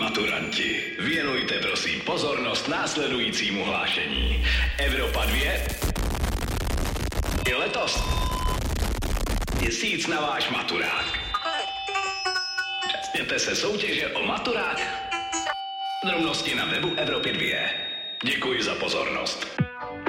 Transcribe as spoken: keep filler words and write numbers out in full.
Maturanti, věnujte prosím pozornost následujícímu hlášení. Evropa dvě i letos měsíc na váš maturák. Účastněte se soutěže o maturák. Drobnosti na webu Evropy dvě. Děkuji za pozornost.